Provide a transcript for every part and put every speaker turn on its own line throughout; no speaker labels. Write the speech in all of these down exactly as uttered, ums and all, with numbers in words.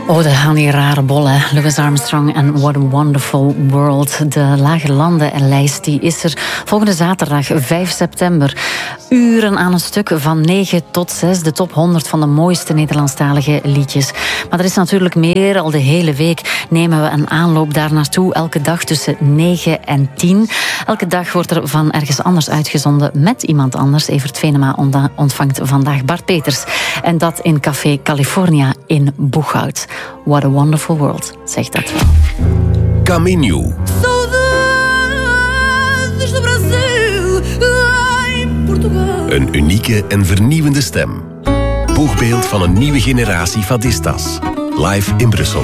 Ode aan die rare bollen. Louis Armstrong en What a Wonderful World. De Lage Landenlijst die is er volgende zaterdag vijf september. Uren aan een stuk van negen tot zes. De top honderd van de mooiste Nederlandstalige liedjes. Maar er is natuurlijk meer. Al de hele week nemen we een aanloop daar naartoe. Elke dag tussen negen en tien. Elke dag wordt er van ergens anders uitgezonden met iemand anders. Evert Venema ontvangt vandaag Bart Peters. En dat in Café California in Boeghout. What a wonderful world, zegt dat wel.
Caminho. Een unieke en vernieuwende stem. Boegbeeld van een nieuwe generatie fadistas. Live in Brussel.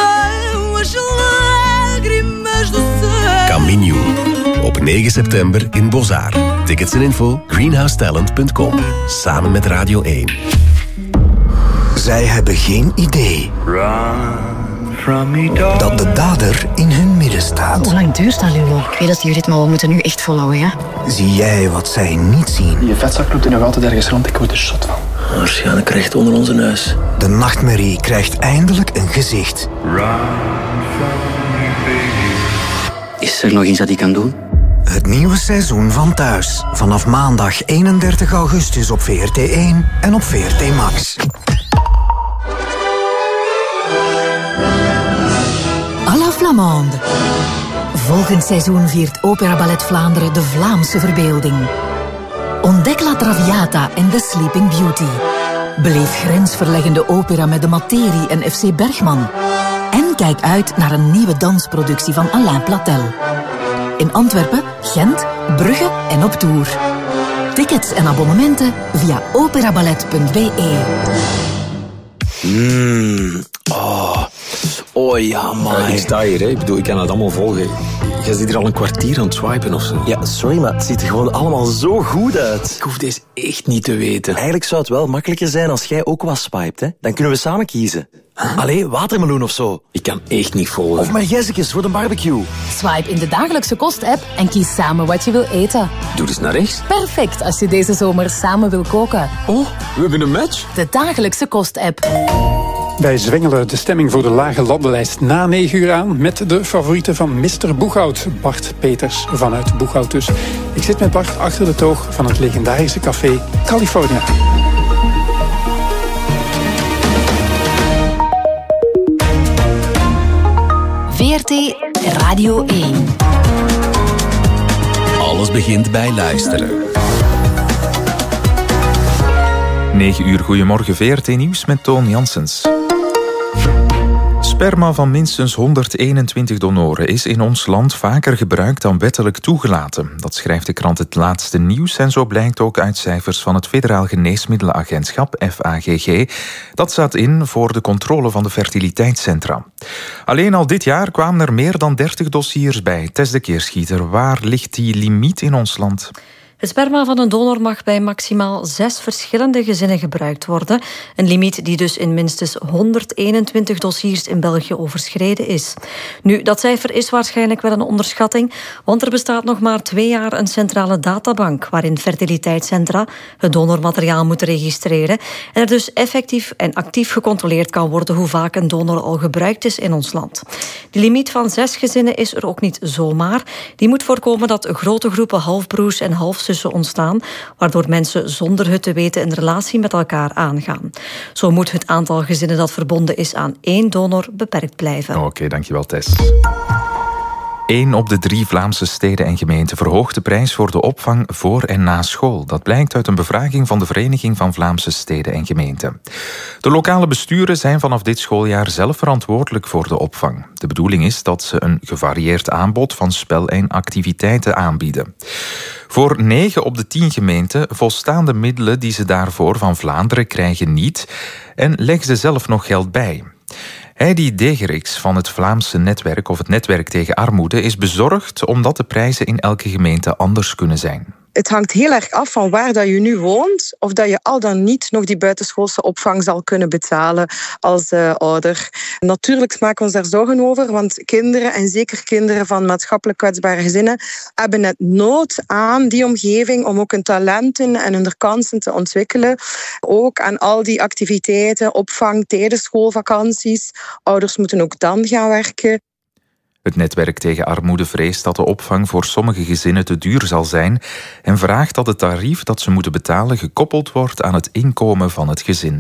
Caminho. Op negen september in Bozar. Tickets en info greenhousetalent punt com. Samen met Radio één.
Zij hebben geen idee dat de dader in hun midden staat.
Hoe lang duurt dat, Lugo? Ik weet dat jullie het, maar we moeten nu echt volhouden, ja?
Zie jij wat zij niet zien?
Die vetzak loopt er nog altijd ergens rond, ik word er zot van.
Waarschijnlijk recht onder onze neus.
De nachtmerrie krijgt eindelijk een gezicht.
Is er nog iets dat ik kan doen?
Het nieuwe seizoen van Thuis. Vanaf maandag eenendertig augustus op V R T één en op V R T Max.
À la Flamande. Volgend seizoen viert Opera Ballet Vlaanderen de Vlaamse verbeelding. Ontdek La Traviata en The Sleeping Beauty. Beleef grensverleggende opera met de materie en F C Bergman. En kijk uit naar een nieuwe dansproductie van Alain Platel. In Antwerpen, Gent, Brugge en op tour. Tickets en abonnementen via operaballet punt b e.
Mmm, oh. Oh ja, man.
Uh, ik sta hier, hè. Ik bedoel, ik kan het allemaal volgen. Jij zit hier al een kwartier aan het swipen of zo.
Ja, sorry, maar het ziet er gewoon allemaal zo goed uit.
Ik hoef deze echt niet te weten.
Eigenlijk zou het wel makkelijker zijn als jij ook wat swipet, hè. Dan kunnen we samen kiezen. Huh? Allee, watermeloen of zo.
Ik kan echt niet volgen.
Of margezekjes voor de barbecue.
Swipe in de dagelijkse kost-app en kies samen wat je wil eten.
Doe eens naar rechts.
Perfect als je deze zomer samen wil koken.
Oh, we hebben een match.
De dagelijkse kost-app.
Wij zwengelen de stemming voor de Lage Landenlijst na negen uur aan met de favorieten van mister Boeghout, Bart Peters vanuit Boeghout dus. Ik zit met Bart achter de toog van het legendarische café California.
V R T Radio één.
Alles begint bij luisteren.
negen uur, goedemorgen, V R T Nieuws met Toon Janssens. Sperma van minstens honderdeenentwintig donoren is in ons land vaker gebruikt dan wettelijk toegelaten. Dat schrijft de krant Het Laatste Nieuws en zo blijkt ook uit cijfers van het Federaal Geneesmiddelenagentschap, F A G G. Dat staat in voor de controle van de fertiliteitscentra. Alleen al dit jaar kwamen er meer dan dertig dossiers bij. Tess de Keerschieter, waar ligt die limiet in ons land?
Het sperma van een donor mag bij maximaal zes verschillende gezinnen gebruikt worden. Een limiet die dus in minstens honderdeenentwintig dossiers in België overschreden is. Nu, dat cijfer is waarschijnlijk wel een onderschatting, want er bestaat nog maar twee jaar een centrale databank waarin fertiliteitscentra het donormateriaal moeten registreren en er dus effectief en actief gecontroleerd kan worden hoe vaak een donor al gebruikt is in ons land. Die limiet van zes gezinnen is er ook niet zomaar. Die moet voorkomen dat grote groepen halfbroers en halfzussen ontstaan, waardoor mensen zonder het te weten een relatie met elkaar aangaan. Zo moet het aantal gezinnen dat verbonden is aan één donor beperkt blijven.
Oké, okay, dankjewel Tess. Eén op de drie Vlaamse steden en gemeenten verhoogt de prijs voor de opvang voor en na school. Dat blijkt uit een bevraging van de Vereniging van Vlaamse Steden en Gemeenten. De lokale besturen zijn vanaf dit schooljaar zelf verantwoordelijk voor de opvang. De bedoeling is dat ze een gevarieerd aanbod van spel en activiteiten aanbieden. Voor negen op de tien gemeenten volstaan de middelen die ze daarvoor van Vlaanderen krijgen niet en leggen ze zelf nog geld bij. Heidi Degerix van het Vlaamse netwerk of het netwerk tegen armoede is bezorgd omdat de prijzen in elke gemeente anders kunnen zijn.
het hangt heel erg af van waar dat je nu woont, of dat je al dan niet nog die buitenschoolse opvang zal kunnen betalen als uh, ouder. Natuurlijk maken we ons daar zorgen over, want kinderen, en zeker kinderen van maatschappelijk kwetsbare gezinnen, hebben net nood aan die omgeving om ook hun talenten en hun kansen te ontwikkelen. Ook aan al die activiteiten, opvang tijdens schoolvakanties. Ouders moeten ook dan gaan werken.
Het netwerk tegen armoede vreest dat de opvang voor sommige gezinnen te duur zal zijn en vraagt dat het tarief dat ze moeten betalen gekoppeld wordt aan het inkomen van het gezin.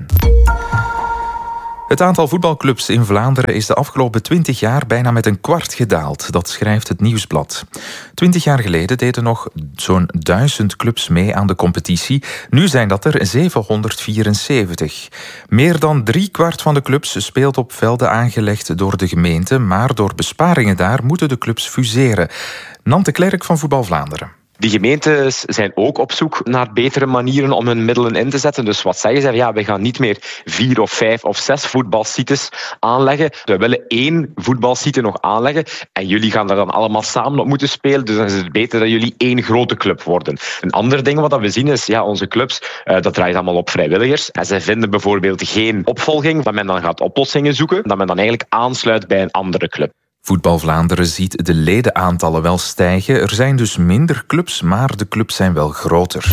Het aantal voetbalclubs in Vlaanderen is de afgelopen twintig jaar bijna met een kwart gedaald. Dat schrijft het Nieuwsblad. Twintig jaar geleden deden nog zo'n duizend clubs mee aan de competitie. Nu zijn dat er zevenhonderdvierenzeventig. Meer dan drie kwart van de clubs speelt op velden aangelegd door de gemeente, maar door besparingen daar moeten de clubs fuseren. Nante Klerk van Voetbal Vlaanderen.
Die gemeentes zijn ook op zoek naar betere manieren om hun middelen in te zetten. Dus wat zeggen ze? Ja, we gaan niet meer vier of vijf of zes voetbalsites aanleggen. We willen één voetbalsite nog aanleggen. En jullie gaan daar dan allemaal samen op moeten spelen. Dus dan is het beter dat jullie één grote club worden. Een ander ding wat we zien is, ja, onze clubs, uh, dat draait allemaal op vrijwilligers. En zij vinden bijvoorbeeld geen opvolging. Dat men dan gaat oplossingen zoeken. Dat men dan eigenlijk aansluit bij een andere club.
Voetbal Vlaanderen ziet de ledenaantallen wel stijgen. Er zijn dus minder clubs, maar de clubs zijn wel groter.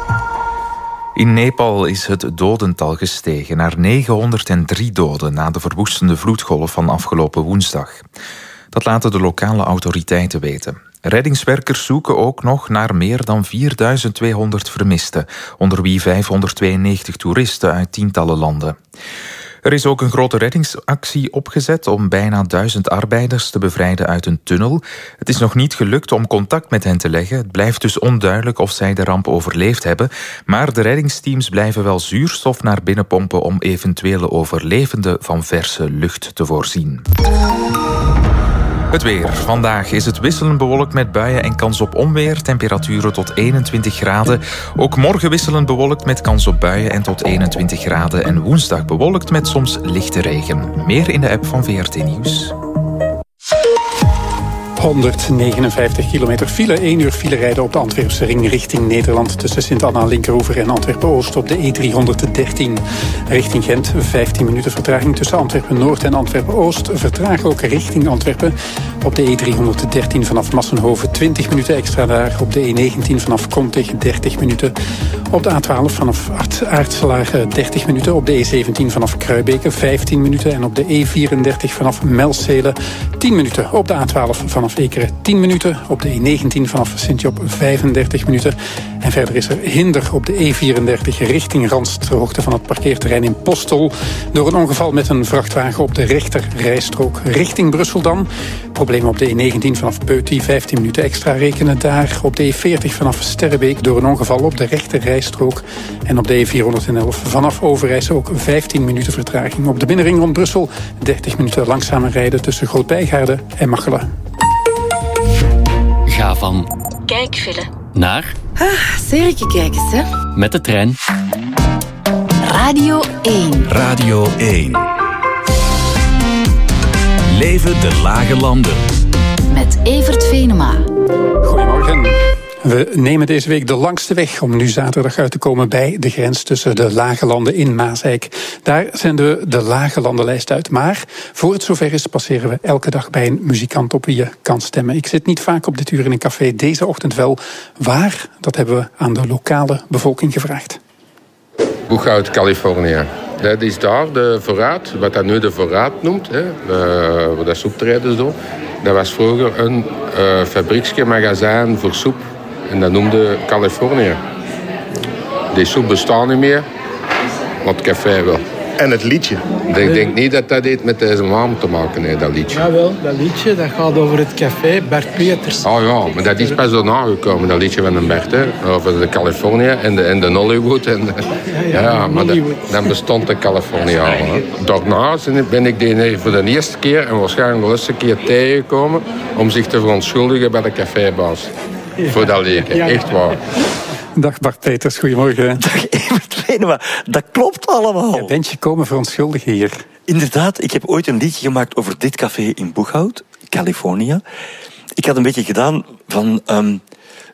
In Nepal is het dodental gestegen naar negenhonderddrie doden na de verwoestende vloedgolf van afgelopen woensdag. Dat laten de lokale autoriteiten weten. Reddingswerkers zoeken ook nog naar meer dan vierduizend tweehonderd vermisten, onder wie vijfhonderdtweeënnegentig toeristen uit tientallen landen. Er is ook een grote reddingsactie opgezet om bijna duizend arbeiders te bevrijden uit een tunnel. Het is nog niet gelukt om contact met hen te leggen. Het blijft dus onduidelijk of zij de ramp overleefd hebben. Maar de reddingsteams blijven wel zuurstof naar binnen pompen om eventuele overlevenden van verse lucht te voorzien. Het weer. Vandaag is het wisselend bewolkt met buien en kans op onweer. Temperaturen tot eenentwintig graden. Ook morgen wisselend bewolkt met kans op buien en tot eenentwintig graden. En woensdag bewolkt met soms lichte regen. Meer in de app van V R T Nieuws.
honderdnegenenvijftig kilometer file, één uur file rijden op de Antwerpse ring richting Nederland tussen Sint-Anna Linkeroever en Antwerpen-Oost op de E driehonderddertien. Richting Gent, vijftien minuten vertraging tussen Antwerpen-Noord en Antwerpen-Oost. Vertragen ook richting Antwerpen op de E driehonderddertien vanaf Massenhoven, twintig minuten extra daar. Op de E negentien vanaf Kontig, dertig minuten. Op de A twaalf vanaf Aartselaar, dertig minuten. Op de E zeventien vanaf Kruibeke, vijftien minuten. En op de E vierendertig vanaf Melzele, tien minuten. Op de A twaalf vanaf Ekeren tien minuten. Op de E negentien vanaf Sint-Job vijfendertig minuten. En verder is er hinder op de E vierendertig richting Randst, ter hoogte van het parkeerterrein in Postel. Door een ongeval met een vrachtwagen op de rechter rijstrook richting Brussel dan. Problemen op de E negentien vanaf Peuty, vijftien minuten extra rekenen daar. Op de E veertig vanaf Sterrebeek door een ongeval op de rechter rijstrook. En op de E vierhonderdelf vanaf Overijse ook vijftien minuten vertraging. Op de binnenring rond Brussel dertig minuten langzamer rijden tussen Groot-Bijgaarden en Machelen.
Ga van
kijkfile
naar
ah, serietje kijken, hè?
Met de trein.
Radio één.
Radio één. Leven de Lage Landen.
Met Evert Venema.
Goedemorgen. We nemen deze week de langste weg om nu zaterdag uit te komen bij de grens tussen de Lage Landen in Maaseik. Daar zenden we de Lage Landenlijst uit. Maar voor het zover is, passeren we elke dag bij een muzikant op wie je kan stemmen. Ik zit niet vaak op dit uur in een café, deze ochtend wel. Waar? Dat hebben we aan de lokale bevolking gevraagd.
Boeghout, Californië. Dat is daar de voorraad, wat dat nu de voorraad noemt, hè, uh, waar dat soeptraders doen. Dat was vroeger een uh, fabrieksje magazijn voor soep. En dat noemde Californië. Die soep bestaat niet meer, maar het café wel.
En het liedje?
Ik denk niet dat dat iets met deze naam te maken heeft, dat liedje.
Jawel, dat liedje dat gaat over het café Bert Peters.
Oh ja, maar dat is pas daarna gekomen, dat liedje van een Bert. Hè? Over de Californië en de, en de Hollywood. En de, ja, ja, ja, maar dat, dan bestond de Californië al. Hè? Daarna ben ik die voor de eerste keer en waarschijnlijk de laatste keer tegengekomen om zich te verontschuldigen bij de cafébaas. Ja. Voor dat liedje, ja. Echt waar.
Dag Bart Peters, goedemorgen.
Dag Evert Venema, dat klopt allemaal.
Je bent je komen verontschuldigen hier.
Inderdaad, ik heb ooit een liedje gemaakt over dit café in Boeghout, Californië. Ik had een beetje gedaan van... Um,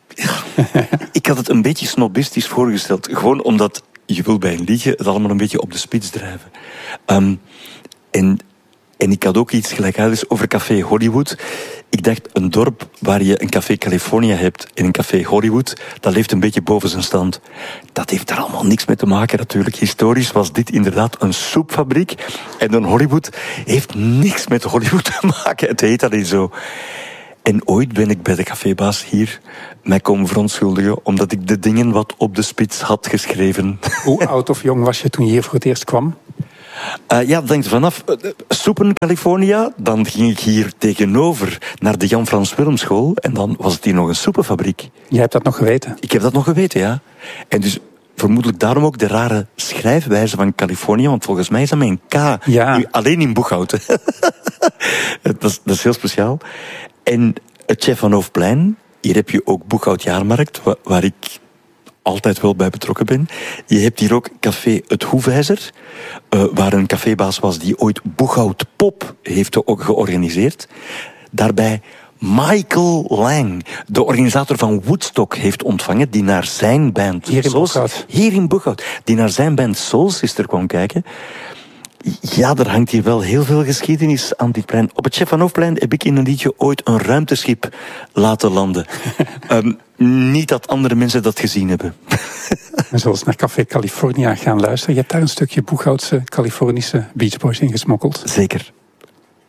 Ik had het een beetje snobistisch voorgesteld. Gewoon omdat je wil bij een liedje het allemaal een beetje op de spits drijven. Um, en, en ik had ook iets gelijkaardigs over Café Hollywood. Ik dacht, een dorp waar je een Café California hebt en een Café Hollywood, dat leeft een beetje boven zijn stand. Dat heeft daar allemaal niks mee te maken natuurlijk. Historisch was dit inderdaad een soepfabriek. En een Hollywood heeft niks met Hollywood te maken. Het heet alleen zo. En ooit ben ik bij de cafébaas hier mij komen verontschuldigen, omdat ik de dingen wat op de spits had geschreven.
Hoe oud of jong was je toen je hier voor het eerst kwam?
Uh, ja, dat hangt vanaf. Uh, Soepen, California, dan ging ik hier tegenover naar de Jan Frans Willemschool en dan was het hier nog een soepenfabriek.
Jij hebt dat nog geweten?
Ik heb dat nog geweten, ja. En dus vermoedelijk daarom ook de rare schrijfwijze van California, want volgens mij is dat met een K.
Ja.
Alleen in Boeghout. dat, is, dat is heel speciaal. En het Chef van Hoofdplein, hier heb je ook Boeghout Jaarmarkt, waar, waar ik altijd wel bij betrokken ben. Je hebt hier ook café Het Hoefijzer, uh, waar een cafébaas was die ooit Boeghout Pop heeft georganiseerd. Daarbij Michael Lang, de organisator van Woodstock, heeft ontvangen, die naar zijn band
hier in
Soul,
Boeghout.
Hier in Boeghout, die naar zijn band Soul Sister kwam kijken. Ja, er hangt hier wel heel veel geschiedenis aan dit plein. Op het Chef van Hoofdplein heb ik in een liedje ooit een ruimteschip laten landen. um, niet dat andere mensen dat gezien hebben.
We zullen eens naar Café California gaan luisteren. Je hebt daar een stukje Boeghoutse, Californische Beach Boys in gesmokkeld.
Zeker.